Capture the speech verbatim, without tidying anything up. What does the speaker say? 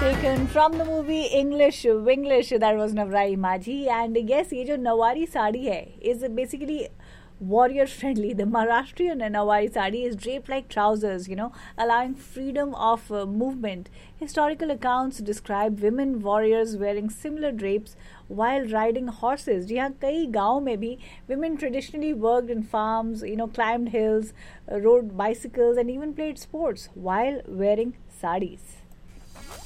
Taken from the movie English Winglish, that was Navrai Majhi. And yes, ये जो नवारी साड़ी है is basically warrior friendly. The Maharashtrian Nawari sari is draped like trousers, you know, allowing freedom of uh, movement. Historical accounts describe women warriors wearing similar drapes while riding horses. जी हाँ, कई गाँव में भी women traditionally worked in farms, you know, climbed hills, uh, rode bicycles and even played sports while wearing saris.